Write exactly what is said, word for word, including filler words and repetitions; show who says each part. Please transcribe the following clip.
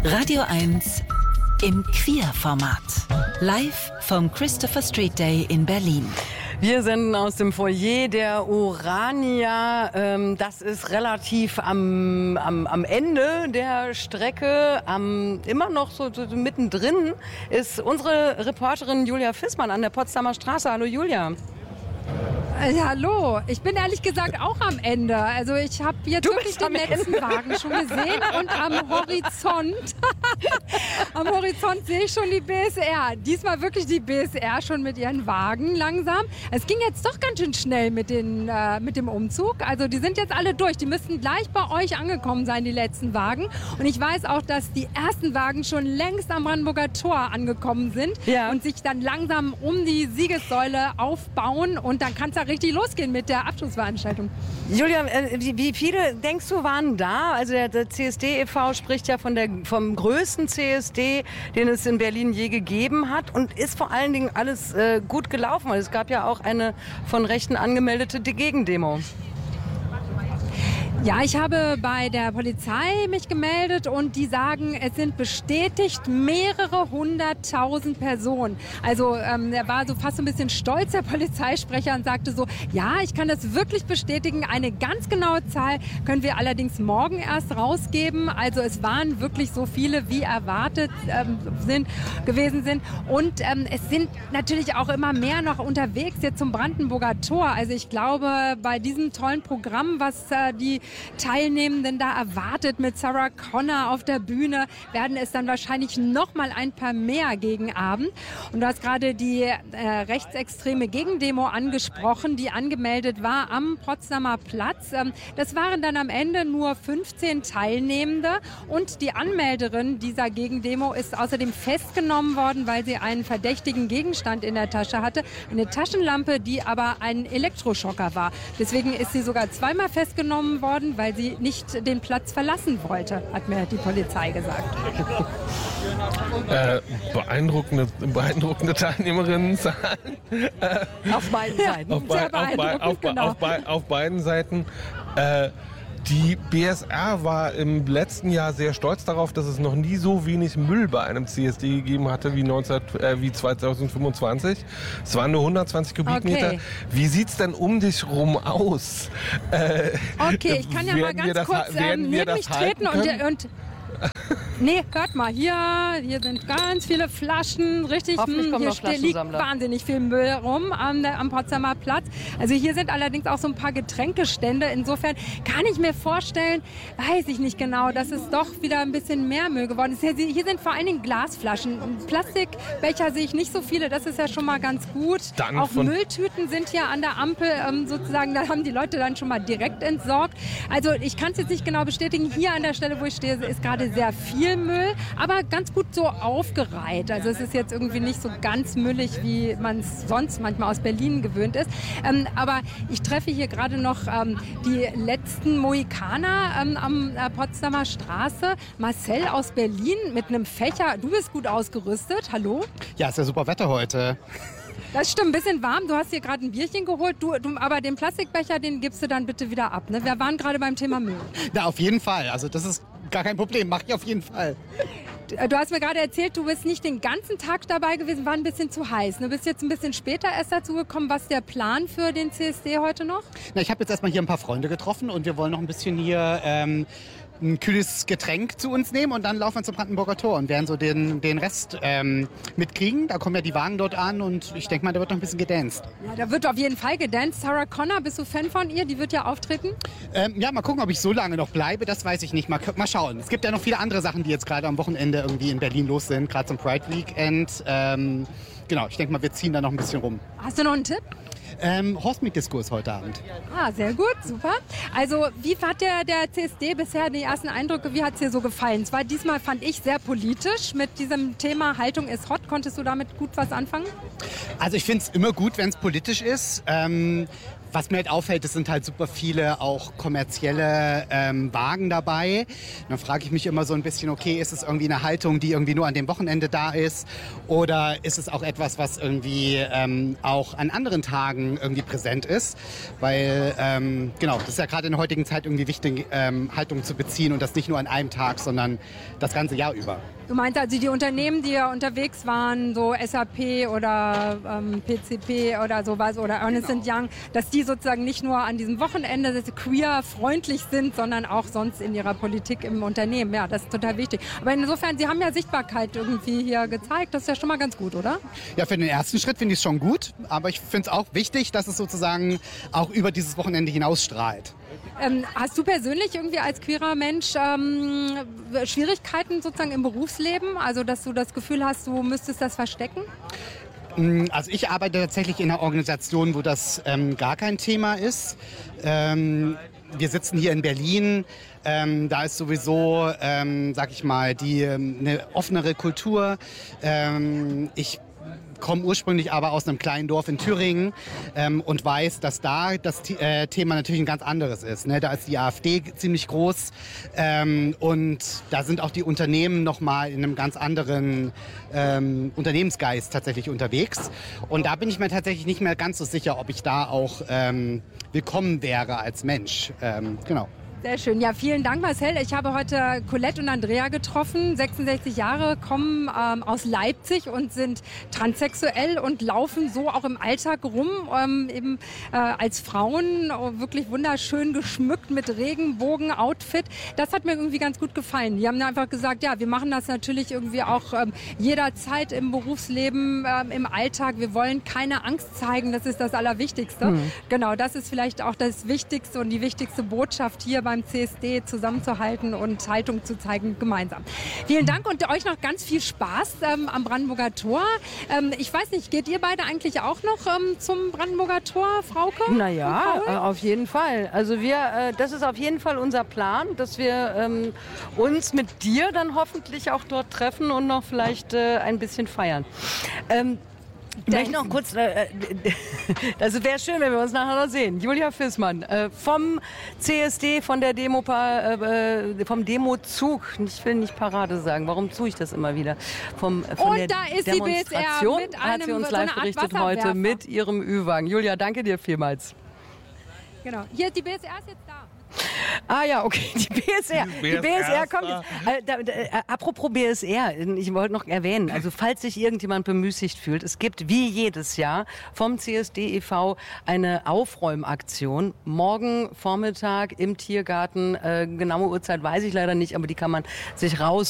Speaker 1: Radio eins im Queer-Format. Live vom Christopher Street Day in Berlin.
Speaker 2: Wir senden aus dem Foyer der Urania. Ähm, das ist relativ am, am, am Ende der Strecke. Am, immer noch so, so mittendrin ist unsere Reporterin Julia Fissmann an der Potsdamer Straße. Hallo Julia.
Speaker 3: Ja, hallo. Ich bin ehrlich gesagt auch am Ende. Also ich habe jetzt
Speaker 2: Du
Speaker 3: wirklich den letzten
Speaker 2: Ende.
Speaker 3: Wagen schon gesehen und am Horizont, am Horizont sehe ich schon die B S R. Diesmal wirklich die B S R schon mit ihren Wagen langsam. Es ging jetzt doch ganz schön schnell mit, den, äh, mit dem Umzug. Also die sind jetzt alle durch. Die müssten gleich bei euch angekommen sein, die letzten Wagen. Und ich weiß auch, dass die ersten Wagen schon längst am Brandenburger Tor angekommen sind
Speaker 2: Ja.
Speaker 3: und sich dann langsam um die Siegessäule aufbauen. Und dann kann es ja richtig losgehen mit der Abschlussveranstaltung.
Speaker 2: Julia, äh, wie, wie viele, denkst du, waren da? Also der, der C S D e V spricht ja von der, vom größten C S D, den es in Berlin je gegeben hat. Und ist vor allen Dingen alles äh, gut gelaufen. Weil es gab ja auch eine von Rechten angemeldete Gegendemo.
Speaker 3: Ja, ich habe bei der Polizei mich gemeldet und die sagen, es sind bestätigt mehrere hunderttausend Personen. Also ähm, er war so fast ein bisschen stolz, der Polizeisprecher, und sagte so, ja, ich kann das wirklich bestätigen. Eine ganz genaue Zahl können wir allerdings morgen erst rausgeben. Also es waren wirklich so viele, wie erwartet ähm, sind, gewesen sind. Und ähm, es sind natürlich auch immer mehr noch unterwegs jetzt zum Brandenburger Tor. Also ich glaube, bei diesem tollen Programm, was äh, die Teilnehmenden da erwartet mit Sarah Connor auf der Bühne, werden es dann wahrscheinlich noch mal ein paar mehr gegen Abend. Und du hast gerade die äh, rechtsextreme Gegendemo angesprochen, die angemeldet war am Potsdamer Platz. Ähm, das waren dann am Ende nur fünfzehn Teilnehmende und die Anmelderin dieser Gegendemo ist außerdem festgenommen worden, weil sie einen verdächtigen Gegenstand in der Tasche hatte. Eine Taschenlampe, die aber ein Elektroschocker war. Deswegen ist sie sogar zweimal festgenommen worden, weil sie nicht den Platz verlassen wollte, hat mir die Polizei gesagt.
Speaker 4: Äh, beeindruckende, beeindruckende Teilnehmerinnen. äh,
Speaker 2: Auf beiden Seiten.
Speaker 4: auf, bei, auf, bei, auf,
Speaker 3: genau.
Speaker 4: auf, bei, auf beiden Seiten. Äh, Die B S R war im letzten Jahr sehr stolz darauf, dass es noch nie so wenig Müll bei einem C S D gegeben hatte wie, neunzehn, äh, wie zwanzig fünfundzwanzig. Es waren nur hundertzwanzig Kubikmeter.
Speaker 3: Okay.
Speaker 4: Wie sieht's denn um dich rum aus? Äh,
Speaker 3: Okay, ich kann ja mal ganz
Speaker 4: das,
Speaker 3: kurz
Speaker 4: werden
Speaker 3: ähm,
Speaker 4: wir
Speaker 3: neben mich
Speaker 4: das halten
Speaker 3: treten und,
Speaker 4: können?
Speaker 3: und nee, hört mal, hier, hier sind ganz viele Flaschen, richtig,
Speaker 2: Hoffentlich
Speaker 3: hm,
Speaker 2: kommen
Speaker 3: hier
Speaker 2: noch
Speaker 3: ste- liegt
Speaker 2: Flaschensammler.
Speaker 3: wahnsinnig viel Müll rum am, am Potsdamer Platz. Also hier sind allerdings auch so ein paar Getränkestände. Insofern kann ich mir vorstellen, weiß ich nicht genau, dass es doch wieder ein bisschen mehr Müll geworden ist. Hier, hier sind vor allen Dingen Glasflaschen. Plastikbecher sehe ich nicht so viele, das ist ja schon mal ganz gut.
Speaker 4: Dann
Speaker 3: auch
Speaker 4: von-
Speaker 3: Mülltüten sind hier an der Ampel ähm, sozusagen, da haben die Leute dann schon mal direkt entsorgt. Also ich kann es jetzt nicht genau bestätigen. Hier an der Stelle, wo ich stehe, ist gerade sehr viel Müll, aber ganz gut so aufgereiht. Also es ist jetzt irgendwie nicht so ganz müllig, wie man es sonst manchmal aus Berlin gewöhnt ist. Ähm, aber ich treffe hier gerade noch ähm, die letzten Mohikaner ähm, am äh, Potsdamer Straße. Marcel aus Berlin mit einem Fächer. Du bist gut ausgerüstet. Hallo?
Speaker 5: Ja, ist ja super Wetter heute.
Speaker 3: Das stimmt, ein bisschen warm. Du hast hier gerade ein Bierchen geholt, du, du, aber den Plastikbecher, den gibst du dann bitte wieder ab. Ne? Wir waren gerade beim Thema Müll.
Speaker 5: Na, auf jeden Fall. Also das ist gar kein Problem. Mach ich auf jeden Fall.
Speaker 3: Du hast mir gerade erzählt, du bist nicht den ganzen Tag dabei gewesen, war ein bisschen zu heiß. Du bist jetzt ein bisschen später erst dazu gekommen. Was ist der Plan für den C S D heute noch?
Speaker 5: Na, ich habe jetzt erstmal hier ein paar Freunde getroffen und wir wollen noch ein bisschen hier ähm, ein kühles Getränk zu uns nehmen und dann laufen wir zum Brandenburger Tor und werden so den, den Rest ähm, mitkriegen. Da kommen ja die Wagen dort an und ich denke mal, da wird noch ein bisschen gedanced.
Speaker 3: Ja, da wird auf jeden Fall gedanced. Sarah Connor, bist du Fan von ihr? Die wird ja auftreten.
Speaker 5: Ähm, ja, mal gucken, ob ich so lange noch bleibe, das weiß ich nicht. Mal, mal schauen. Es gibt ja noch viele andere Sachen, die jetzt gerade am Wochenende irgendwie in Berlin los sind, gerade zum Pride Weekend. Ähm, genau, ich denke mal, wir ziehen da noch ein bisschen rum.
Speaker 3: Hast du noch einen Tipp?
Speaker 5: Ähm, Horstmeet-Diskurs heute Abend.
Speaker 3: Ah, sehr gut, super. Also wie hat der, der C S D bisher die ersten Eindrücke, wie hat es dir so gefallen? Es war diesmal, fand ich, sehr politisch mit diesem Thema Haltung ist hot. Konntest du damit gut was anfangen?
Speaker 5: Also ich finde es immer gut, wenn es politisch ist. Ähm, was mir halt auffällt, es sind halt super viele auch kommerzielle ähm, Wagen dabei. Dann frage ich mich immer so ein bisschen, okay, ist es irgendwie eine Haltung, die irgendwie nur an dem Wochenende da ist? Oder ist es auch etwas, was irgendwie ähm, auch an anderen Tagen irgendwie präsent ist? Weil, ähm, genau, das ist ja gerade in der heutigen Zeit irgendwie wichtig, ähm, Haltung zu beziehen und das nicht nur an einem Tag, sondern das ganze Jahr über.
Speaker 3: Du meinst also die Unternehmen, die ja unterwegs waren, so S A P oder ähm, P C P oder sowas oder Ernst genau. and Young, dass die sozusagen nicht nur an diesem Wochenende dass sie queer-freundlich sind, sondern auch sonst in ihrer Politik im Unternehmen. Ja, das ist total wichtig. Aber insofern, Sie haben ja Sichtbarkeit irgendwie hier gezeigt. Das ist ja schon mal ganz gut, oder?
Speaker 5: Ja, für den ersten Schritt finde ich es schon gut. Aber ich finde es auch wichtig, dass es sozusagen auch über dieses Wochenende hinausstrahlt.
Speaker 3: Ähm, hast du persönlich irgendwie als queerer Mensch ähm, Schwierigkeiten sozusagen im Berufsleben? Also, dass du das Gefühl hast, du müsstest das verstecken?
Speaker 5: Also ich arbeite tatsächlich in einer Organisation, wo das ähm, gar kein Thema ist. Ähm, wir sitzen hier in Berlin. Ähm, da ist sowieso, ähm, sag ich mal, die ähm, eine offenere Kultur. Ähm, ich komme ursprünglich aber aus einem kleinen Dorf in Thüringen ähm, und weiß, dass da das äh, Thema natürlich ein ganz anderes ist. Ne? Da ist die AfD ziemlich groß ähm, und da sind auch die Unternehmen nochmal in einem ganz anderen ähm, Unternehmensgeist tatsächlich unterwegs. Und da bin ich mir tatsächlich nicht mehr ganz so sicher, ob ich da auch ähm, willkommen wäre als Mensch. Ähm, genau.
Speaker 3: Sehr schön. Ja, vielen Dank, Marcel. Ich habe heute Colette und Andrea getroffen. sechsundsechzig Jahre, kommen ähm, aus Leipzig und sind transsexuell und laufen so auch im Alltag rum, ähm, eben äh, als Frauen, wirklich wunderschön geschmückt mit Regenbogen-Outfit. Das hat mir irgendwie ganz gut gefallen. Die haben einfach gesagt, ja, wir machen das natürlich irgendwie auch ähm, jederzeit im Berufsleben, ähm, im Alltag. Wir wollen keine Angst zeigen, das ist das Allerwichtigste. Mhm. Genau, das ist vielleicht auch das Wichtigste und die wichtigste Botschaft hier beim C S D, zusammenzuhalten und Haltung zu zeigen gemeinsam. Vielen Dank und euch noch ganz viel Spaß ähm, am Brandenburger Tor. Ähm, ich weiß nicht, geht ihr beide eigentlich auch noch ähm, zum Brandenburger Tor, Frauke?
Speaker 2: Naja, äh, auf jeden Fall. Also wir, äh, das ist auf jeden Fall unser Plan, dass wir ähm, uns mit dir dann hoffentlich auch dort treffen und noch vielleicht äh, ein bisschen feiern. Ähm, Ich möchte noch kurz, äh, das wäre schön, wenn wir uns nachher noch sehen. Julia Fissmann äh, vom C S D, von der Demo, äh, vom Demozug. Ich will nicht Parade sagen, warum tue ich das immer wieder? Vom, von
Speaker 3: Und
Speaker 2: der
Speaker 3: da ist
Speaker 2: Demonstration
Speaker 3: die B S R mit
Speaker 2: hat sie
Speaker 3: einem,
Speaker 2: uns
Speaker 3: so eine
Speaker 2: live
Speaker 3: Art
Speaker 2: berichtet heute mit ihrem Ü-Wagen. Julia, danke dir vielmals.
Speaker 3: Genau, hier die B S R ist jetzt da.
Speaker 2: Ah ja, okay, die B S R. Die B S R kommt jetzt. Äh, da, da, äh, apropos B S R, ich wollte noch erwähnen, also falls sich irgendjemand bemüßigt fühlt, es gibt wie jedes Jahr vom C S D e V eine Aufräumaktion. Morgen Vormittag im Tiergarten, äh, genaue Uhrzeit weiß ich leider nicht, aber die kann man sich raus